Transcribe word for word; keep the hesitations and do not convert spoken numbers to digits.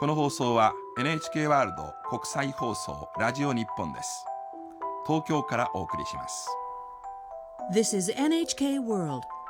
この放送は エヌエイチケー ワールド国際放送ラジオ日本です。東京からお送りします。 This is エヌエイチケー World